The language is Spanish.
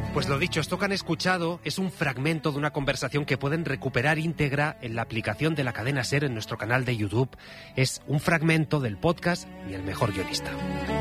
Pues lo dicho, esto que han escuchado es un fragmento de una conversación que pueden recuperar íntegra en la aplicación de la cadena SER en nuestro canal de YouTube. Es un fragmento del podcast y el mejor guionista.